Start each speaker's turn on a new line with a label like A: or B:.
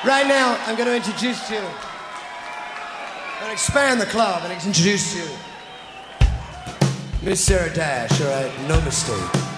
A: Right now, I'm going to introduce you. I'm going to expand the club and introduce you. Miss Sarah Dash, all right? No mistake.